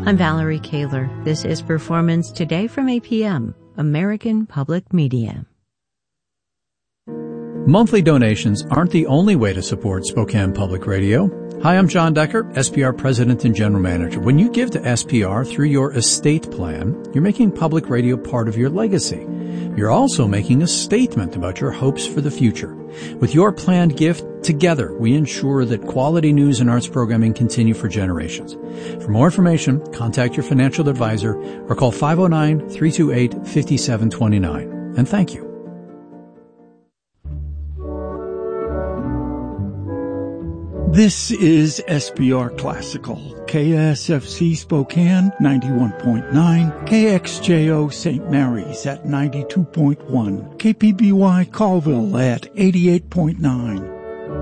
I'm Valerie Kaler. This is Performance Today from APM, American Public Media. Monthly donations aren't the only way to support Spokane Public Radio. Hi, I'm John Decker, SPR President and General Manager. When you give to SPR through your estate plan, you're making public radio part of your legacy. You're also making a statement about your hopes for the future. With your planned gift, together we ensure that quality news and arts programming continue for generations. For more information, contact your financial advisor or call 509-328-5729. And thank you. This is SPR Classical, KSFC Spokane 91.9, KXJO St. Mary's at 92.1, KPBY Colville at 88.9,